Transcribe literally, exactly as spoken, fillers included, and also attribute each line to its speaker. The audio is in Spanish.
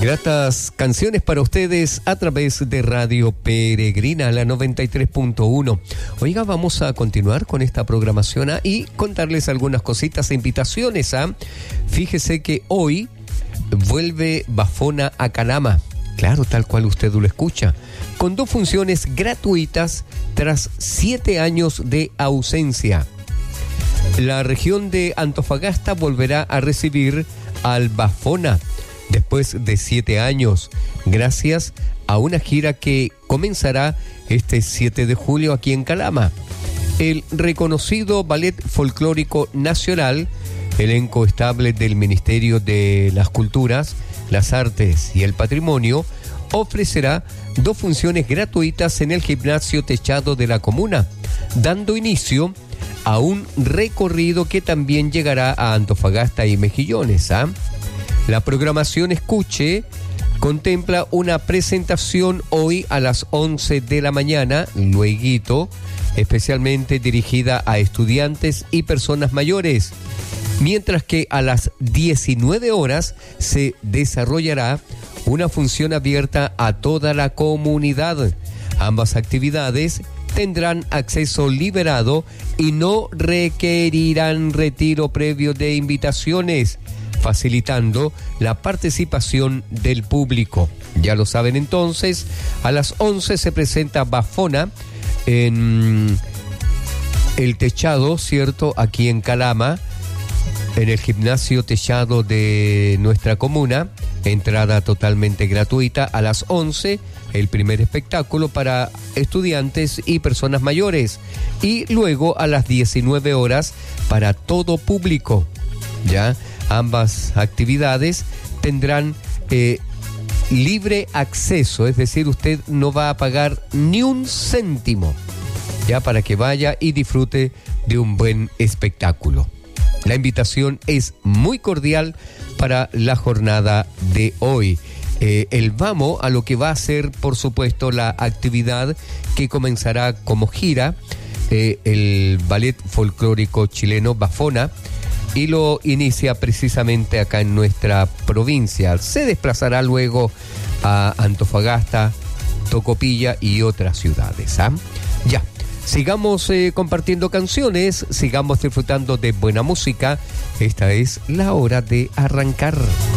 Speaker 1: Gratas canciones para ustedes a través de Radio Peregrina, la noventa y tres punto uno. Oiga, vamos a continuar con esta programación ¿ah? y contarles algunas cositas e invitaciones. ¿ah? Fíjese que hoy vuelve Bafona a Calama, claro, tal cual usted lo escucha, con dos funciones gratuitas tras siete años de ausencia. La región de Antofagasta volverá a recibir al Bafona después de siete años, gracias a una gira que comenzará este siete de julio aquí en Calama. El reconocido Ballet Folclórico Nacional, elenco estable del Ministerio de las Culturas, las Artes y el Patrimonio, ofrecerá dos funciones gratuitas en el gimnasio techado de la comuna, dando inicio a un recorrido que también llegará a Antofagasta y Mejillones. ¿ah? La programación Escuche contempla una presentación hoy a las once de la mañana, lueguito, especialmente dirigida a estudiantes y personas mayores, mientras que a las diecinueve horas se desarrollará una función abierta a toda la comunidad. Ambas actividades tendrán acceso liberado y no requerirán retiro previo de invitaciones, facilitando la participación del público. Ya lo saben entonces, a las once se presenta Bafona en el techado, ¿cierto? Aquí en Calama, en el gimnasio techado de nuestra comuna, entrada totalmente gratuita. A las once, el primer espectáculo para estudiantes y personas mayores. Y luego a las diecinueve horas para todo público. ¿Ya? Ambas actividades tendrán eh, libre acceso, es decir, usted no va a pagar ni un céntimo, ya, para que vaya y disfrute de un buen espectáculo. La invitación es muy cordial para la jornada de hoy. Eh, el vamos a lo que va a ser, por supuesto, la actividad que comenzará como gira, eh, el Ballet Folclórico Chileno Bafona, y lo inicia precisamente acá en nuestra provincia. Se desplazará luego a Antofagasta, Tocopilla y otras ciudades. ¿ah? Ya, sigamos eh, compartiendo canciones, sigamos disfrutando de buena música. Esta es la hora de arrancar.